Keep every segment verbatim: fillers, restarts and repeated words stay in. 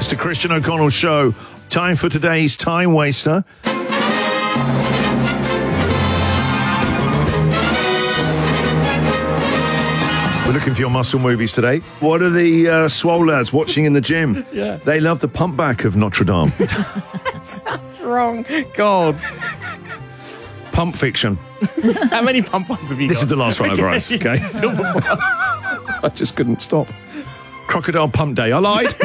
It's the Christian O'Connell Show. Time for today's Time Waster. We're looking for your muscle movies today. What are the uh, swole lads watching in the gym? Yeah. They love the pump back of Notre Dame. That's wrong. God. Pump fiction. How many pump ones have you This got? is the last one I've wrote, okay? Silver Plus. I just couldn't stop. Crocodile Pump Day. I lied.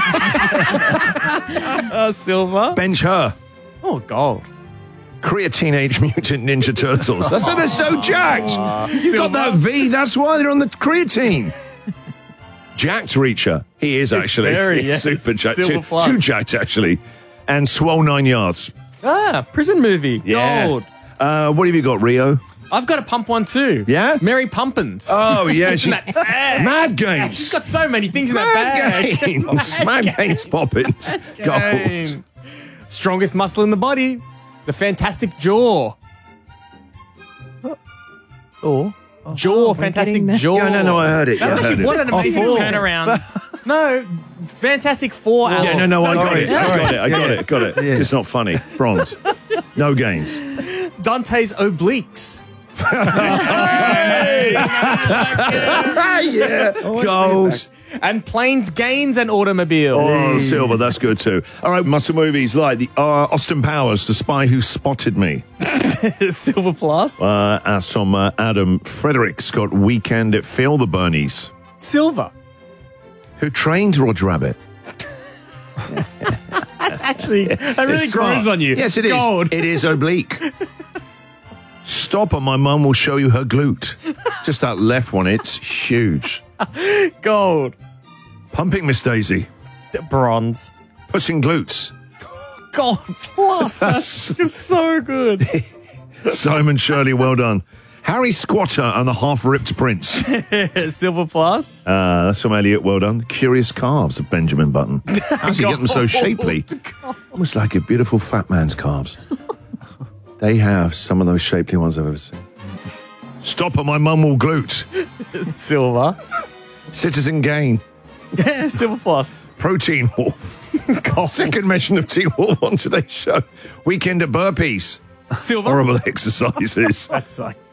Uh, silver. Bench her. Oh, gold. Korea Teenage Mutant Ninja Turtles. I said they're so jacked. You got that V, that's why they're on the creatine. Jacked Reacher. He is actually. very, He's yes. super jacked. Silver Too, plus. too jacked, actually. And Swole Nine Yards. Ah, prison movie. Yeah. Gold. Uh, what have you got, Rio? I've got a pump one too. Yeah? Mary Pumpkins. Oh, yeah. She's That bag. Mad Games. She's got so many things in that Mad bag. Games. Mad Games Poppins. Gold. Games. Strongest muscle in the body. The fantastic jaw. Oh. Jaw, we're fantastic getting there. jaw. Yeah, no, no, I heard it. That's Yeah, I actually heard what it. an amazing Oh, four. turnaround. No, Fantastic Four. Yeah, Alex. no, no, I got it. I Sorry. got it. I got it. Got it. It's not funny. Bronze. No gains. Dante's obliques. yeah. Gold. And planes, gains, and automobile. Oh, silver. That's good too. All right, muscle movies like the uh, Austin Powers, The Spy Who Spotted Me. Silver plus. Uh, as from uh, Adam Fredericks got Weekend at Phil the Bernies. Silver. Who trained Roger Rabbit? That's actually, that really It's smart. grows on you. Yes, it is. Gold. It is oblique. Stop and my mum will show you her glute. Just that left one, it's huge. Gold. Pumping Miss Daisy. Bronze. Puss in Glutes. Gold plus. That's That's so good. Simon Shirley, well done. Harry Squatter and the Half-Ripped Prince. Silver plus. Uh, that's from Elliot, well done. Curious Calves of Benjamin Button. How's he get them so shapely? Almost like a beautiful fat man's calves. They have some of those shapely ones I've ever seen. Stop at my mum will glute. Silver. Citizen Kane. Yeah, silver plus. Protein Wolf. Gold. Second mention of Teen Wolf on today's show. Weekend at Burpees. Silver. Horrible exercises. That sucks.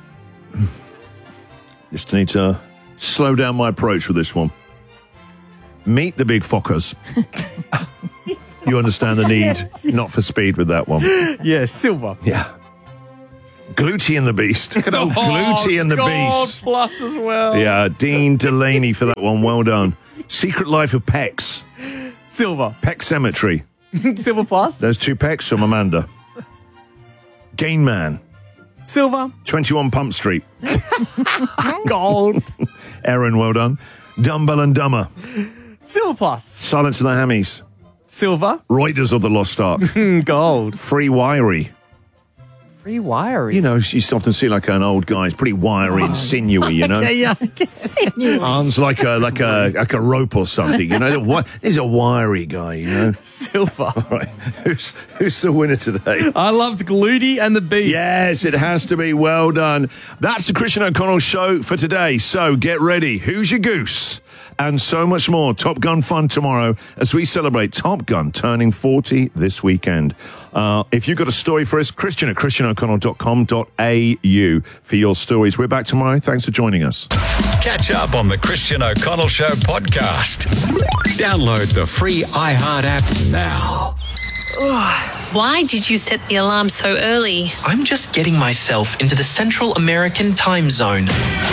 Just need to slow down my approach with this one. Meet the big fockers. You understand the need, not for speed with that one. Yeah, silver. Yeah. Gluty and the Beast. Look at old Gluty and the Gold Beast. plus as well. Yeah, Dean Delaney for that one. Well done. Secret Life of Pecs. Silver. Peck Cemetery. Silver plus. Those two pecs from Amanda. Gain Man. Silver. twenty-one Pump Street. Gold. Aaron, well done. Dumbbell and Dumber. Silver plus. Silence of the Hammies. Silver. Raiders of the Lost Ark. Gold. Free Wiry. Free wiring. You know, you often see like an old guy, he's pretty wiry and sinewy, you know? yeah. Arms like a like a like a rope or something, you know. The wi- He's a wiry guy, you know. Silver. All right, who's who's the winner today? I loved Gluty and the Beast. Yes, it has to be. Well done. That's the Christian O'Connell Show for today. So get ready. Who's your goose? And so much more. Top Gun fun tomorrow as we celebrate Top Gun turning forty this weekend. Uh, if you've got a story for us, Christian at christian o'connell dot com dot a u for your stories. We're back tomorrow. Thanks for joining us. Catch up on the Christian O'Connell Show podcast. Download the free iHeart app now. Why did you set the alarm so early? I'm just getting myself into the Central American time zone.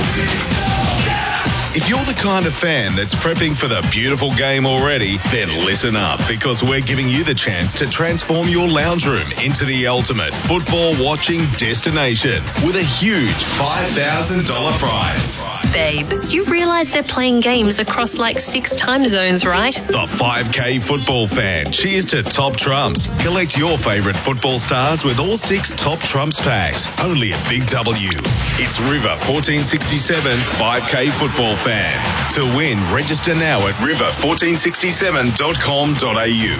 If you're the kind of fan that's prepping for the beautiful game already, then listen up, because we're giving you the chance to transform your lounge room into the ultimate football watching destination with a huge five thousand dollars prize. Babe, you realize they're playing games across like six time zones, right? The five K football fan. Cheers to Top Trumps. Collect your favourite football stars with all six Top Trumps packs. Only at Big W. It's River fourteen sixty-seven's five K football fan. To win, register now at river fourteen sixty-seven dot com dot a u.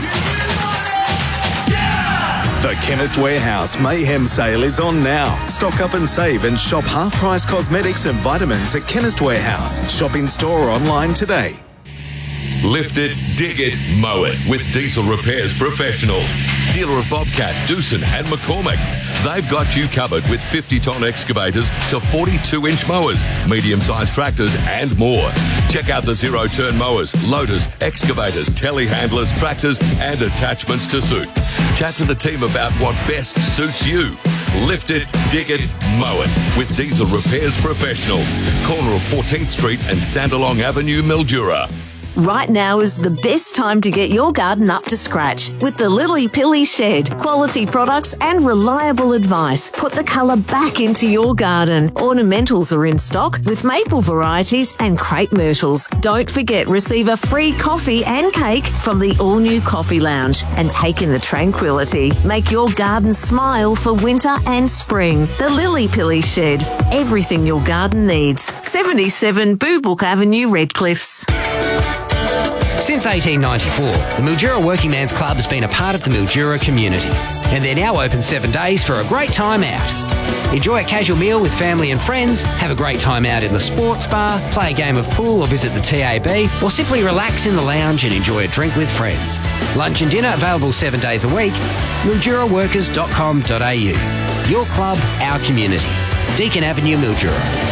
The Chemist Warehouse Mayhem Sale is on now. Stock up and save and shop half-price cosmetics and vitamins at Chemist Warehouse. Shop in store or online today. Lift it, dig it, mow it with Diesel Repairs Professionals. Dealer of Bobcat, Doosan and McCormick. They've got you covered with fifty tonne excavators to forty-two inch mowers, medium-sized tractors and more. Check out the zero-turn mowers, loaders, excavators, telehandlers, tractors and attachments to suit. Chat to the team about what best suits you. Lift it, dig it, mow it with Diesel Repairs Professionals. Corner of fourteenth Street and Sandalong Avenue, Mildura. Right now is the best time to get your garden up to scratch with the Lily Pilly Shed. Quality products and reliable advice put the colour back into your garden. Ornamentals are in stock with maple varieties and crepe myrtles. Don't forget, receive a free coffee and cake from the all-new Coffee Lounge and take in the tranquility. Make your garden smile for winter and spring. The Lily Pilly Shed. Everything your garden needs. seventy-seven Boobook Avenue, Redcliffs. Since eighteen ninety-four, the Mildura Working Man's Club has been a part of the Mildura community, and they're now open seven days for a great time out. Enjoy a casual meal with family and friends, have a great time out in the sports bar, play a game of pool or visit the T A B, or simply relax in the lounge and enjoy a drink with friends. Lunch and dinner available seven days a week. mildura workers dot com dot a u. Your club, our community. Deakin Avenue, Mildura.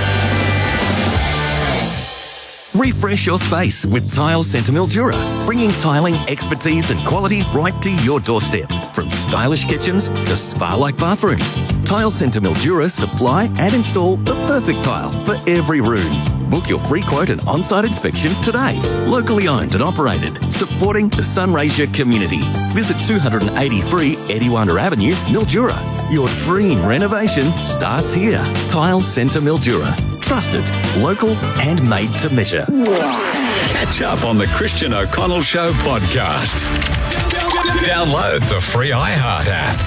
Refresh your space with Tile Centre Mildura, bringing tiling expertise and quality right to your doorstep. From stylish kitchens to spa-like bathrooms, Tile Centre Mildura supply and install the perfect tile for every room. Book your free quote and on-site inspection today. Locally owned and operated, supporting the Sunraysia community. Visit two eighty-three Ediwanda Avenue, Mildura. Your dream renovation starts here. Tile Centre Mildura. Trusted, local and made to measure. Catch up on the Christian O'Connell Show podcast. Download the free iHeart app.